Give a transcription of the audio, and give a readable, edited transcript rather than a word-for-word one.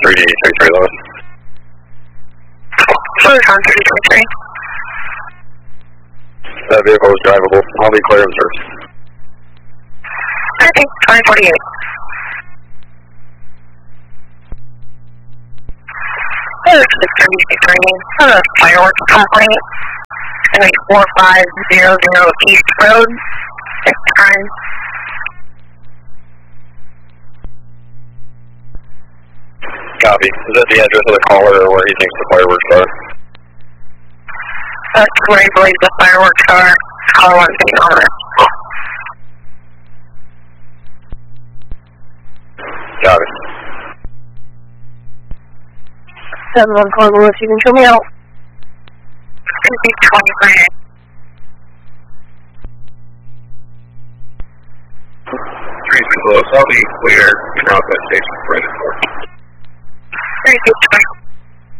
3033 Lois. Photon 3033. That vehicle is drivable. I'll be clear of service. I think 2048. This is 3033. Fireworks complaint. And 4500 East Road. This time. Copy. Is that the address of the caller or where he thinks the fireworks are? That's where he believes the fireworks are. Call one thing on it. Got it. 714 Lewis, you can show me out. 20 Lewis, I'll be clear. You're not that station for it. Thank you.